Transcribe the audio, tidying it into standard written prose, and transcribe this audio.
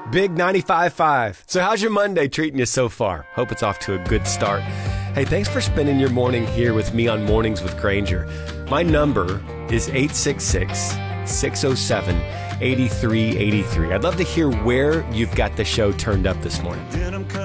Big 95.5. So how's your Monday treating you so far? Hope it's off to a good start. Hey, thanks for spending your morning here with me on Mornings with Granger. My number is 866-607-8383. I'd love to hear where you've got the show turned up this morning.